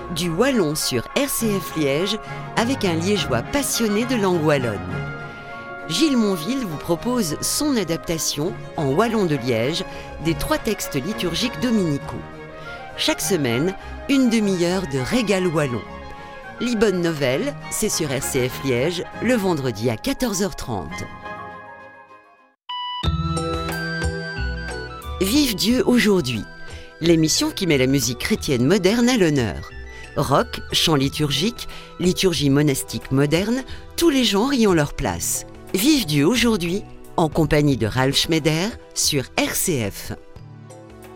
du wallon sur RCF Liège avec un liégeois passionné de langue wallonne. Gilles Monville vous propose son adaptation en wallon de Liège des 3 textes liturgiques dominicaux. Chaque semaine, une demi-heure de régal wallon. L'Ibonne Nouvelle, c'est sur RCF Liège, le vendredi à 14h30. Vive Dieu aujourd'hui, l'émission qui met la musique chrétienne moderne à l'honneur. Rock, chant liturgique, liturgie monastique moderne, tous les genres y ont leur place. Vive Dieu aujourd'hui, en compagnie de Ralf Schneider sur RCF.